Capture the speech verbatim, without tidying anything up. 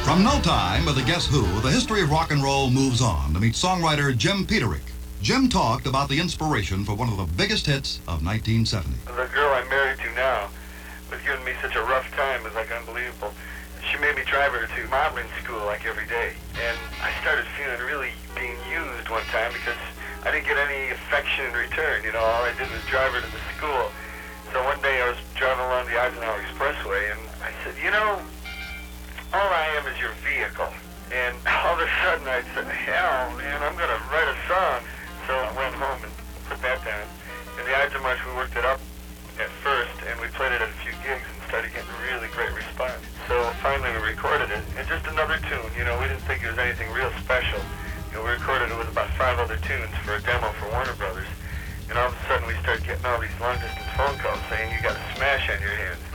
From No Time by the Guess Who, the history of rock and roll moves on to meet songwriter Jim Peterick. Jim talked about the inspiration for one of the biggest hits of nineteen seventy. The girl I'm married to now was giving me such a rough time. It was like unbelievable. She made me drive her to modeling school like every day. And I started feeling really being used one time because I didn't get any affection in return. You know, all I did was drive her to the school. So one day I was driving along the Eisenhower Expressway and I said, you know, all I am is your vehicle. And all of a sudden I said, hell, man, I'm going to write a song. So I went home and put that down. In the Ides of March, we worked it up at first, and we played it at a few gigs and started getting really great response. So finally we recorded it, and just another tune. You know, we didn't think it was anything real special. You know, we recorded it with about five other tunes for a demo for Warner Brothers. And all of a sudden we started getting all these long-distance phone calls saying, you got a smash on your hands.